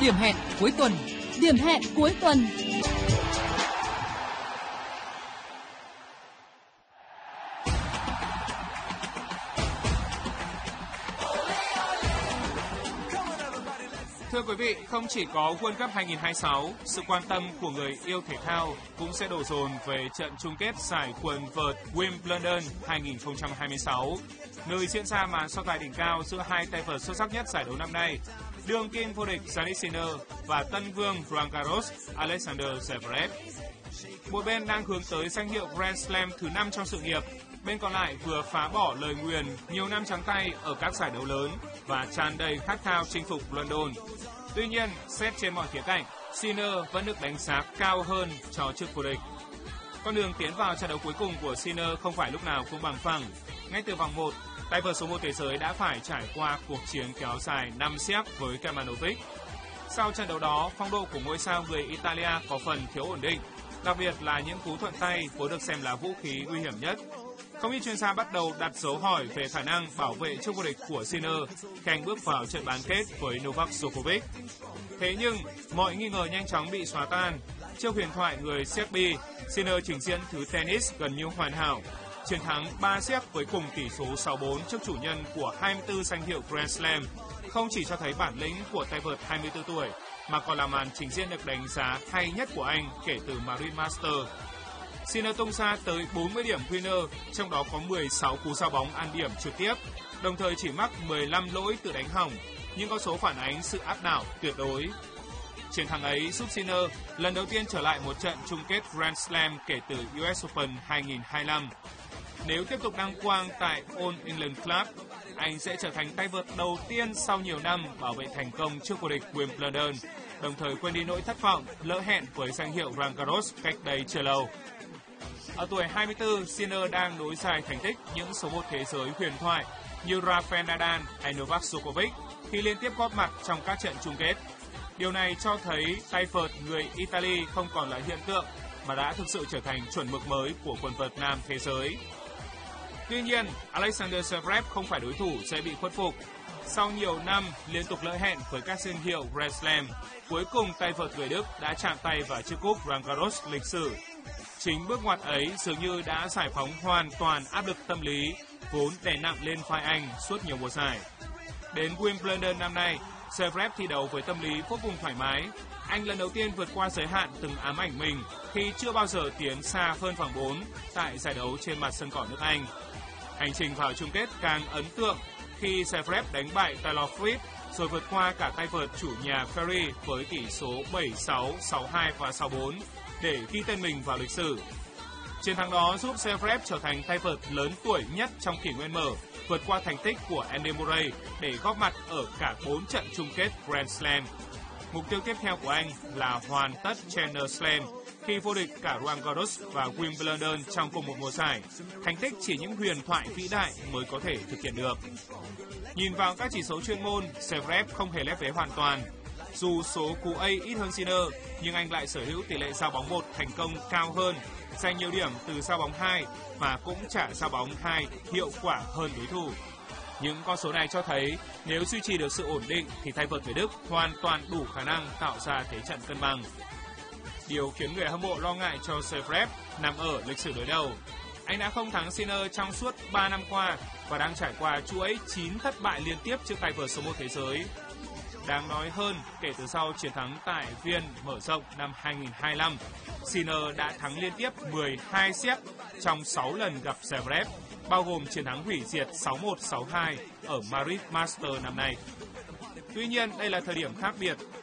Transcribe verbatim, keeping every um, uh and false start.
Điểm hẹn cuối tuần. Điểm hẹn cuối tuần. Thưa quý vị, không chỉ có World Cup hai không hai sáu, sự quan tâm của người yêu thể thao cũng sẽ đổ dồn về trận chung kết giải quần vợt Wimbledon hai không hai sáu, nơi diễn ra màn so tài đỉnh cao giữa hai tay vợt xuất sắc nhất giải đấu năm nay, đương kim vô địch Jannik Sinner và tân vương Roland Garros Alexander Zverev. Mỗi bên đang hướng tới danh hiệu Grand Slam thứ năm trong sự nghiệp, bên còn lại vừa phá bỏ lời nguyền nhiều năm trắng tay ở các giải đấu lớn và tràn đầy khát khao chinh phục London. Tuy nhiên, xét trên mọi khía cạnh, Sinner vẫn được đánh giá cao hơn cho chức vô địch. Con đường tiến vào trận đấu cuối cùng của Sinner không phải lúc nào cũng bằng phẳng. Ngay từ vòng một, tay vợt số một thế giới đã phải trải qua cuộc chiến kéo dài năm set với Kecmanovic. Sau trận đấu đó, phong độ của ngôi sao người Italia có phần thiếu ổn định, đặc biệt là những cú thuận tay vốn được xem là vũ khí nguy hiểm nhất. Không ít chuyên gia bắt đầu đặt dấu hỏi về khả năng bảo vệ chức vô địch của Sinner khi anh bước vào trận bán kết với Novak Djokovic. Thế nhưng, mọi nghi ngờ nhanh chóng bị xóa tan. Trước huyền thoại người Serbia, Sinner trình diễn thứ tennis gần như hoàn hảo, chiến thắng ba set với cùng tỷ số sáu bốn trước chủ nhân của hai mươi tư danh hiệu Grand Slam, không chỉ cho thấy bản lĩnh của tay vợt hai mươi tư tuổi, mà còn là màn trình diễn được đánh giá hay nhất của anh kể từ Madrid Masters. Sinner tung ra tới bốn mươi điểm winner, trong đó có mười sáu cú sao bóng ăn điểm trực tiếp, đồng thời chỉ mắc mười lăm lỗi tự đánh hỏng, nhưng con số phản ánh sự áp đảo tuyệt đối. Chiến thắng ấy giúp Sinner lần đầu tiên trở lại một trận chung kết Grand Slam kể từ u ét Open hai không hai lăm. Nếu tiếp tục đăng quang tại All England Club, anh sẽ trở thành tay vợt đầu tiên sau nhiều năm bảo vệ thành công trước vô địch Wimbledon, đồng thời quên đi nỗi thất vọng lỡ hẹn với danh hiệu Roland Garros cách đây chưa lâu. Ở tuổi hai mươi tư, Sinner đang nối dài thành tích những số một thế giới huyền thoại như Rafael Nadal hay Novak Djokovic khi liên tiếp góp mặt trong các trận chung kết. Điều này cho thấy tay vợt người Italy không còn là hiện tượng mà đã thực sự trở thành chuẩn mực mới của quần vợt nam thế giới. Tuy nhiên, Alexander Zverev không phải đối thủ dễ bị khuất phục. Sau nhiều năm liên tục lỡ hẹn với các danh hiệu Grand Slam, cuối cùng tay vợt người Đức đã chạm tay vào chiếc cúp Roland Garros lịch sử. Chính bước ngoặt ấy dường như đã giải phóng hoàn toàn áp lực tâm lý vốn đè nặng lên vai anh suốt nhiều mùa giải. Đến Wimbledon năm nay, Zverev thi đấu với tâm lý vô cùng thoải mái. Anh lần đầu tiên vượt qua giới hạn từng ám ảnh mình khi chưa bao giờ tiến xa hơn vòng bốn tại giải đấu trên mặt sân cỏ nước Anh. Hành trình vào chung kết càng ấn tượng khi Zverev đánh bại Taylor Fritz rồi vượt qua cả tay vợt chủ nhà Ferry với tỷ số bảy sáu, sáu hai và sáu bốn để ghi tên mình vào lịch sử. Chiến thắng đó giúp Zverev trở thành tay vợt lớn tuổi nhất trong kỷ nguyên mở, vượt qua thành tích của Andy Murray để góp mặt ở cả bốn trận chung kết Grand Slam. Mục tiêu tiếp theo của anh là hoàn tất Challenger Slam khi vô địch cả Roland Garros và Wimbledon trong cùng một mùa giải. Thành tích chỉ những huyền thoại vĩ đại mới có thể thực hiện được. Nhìn vào các chỉ số chuyên môn, Zverev không hề lép vế hoàn toàn. Dù số cú A ít hơn Sinner, nhưng anh lại sở hữu tỷ lệ sao bóng một thành công cao hơn, giành nhiều điểm từ sao bóng hai và cũng trả sao bóng hai hiệu quả hơn đối thủ. Những con số này cho thấy nếu duy trì được sự ổn định thì tay vợt người Đức hoàn toàn đủ khả năng tạo ra thế trận cân bằng. Điều khiến người hâm mộ lo ngại cho Zverev nằm ở lịch sử đối đầu. Anh đã không thắng Sinner trong suốt ba năm qua và đang trải qua chuỗi chín thất bại liên tiếp trước tay vợt số một thế giới. Đáng nói hơn, kể từ sau chiến thắng tại Viên mở rộng năm hai không hai lăm, Sinner đã thắng liên tiếp mười hai set trong sáu lần gặp Zverev, bao gồm chiến thắng hủy diệt sáu một, sáu hai ở Madrid Masters năm nay. Tuy nhiên, đây là thời điểm khác biệt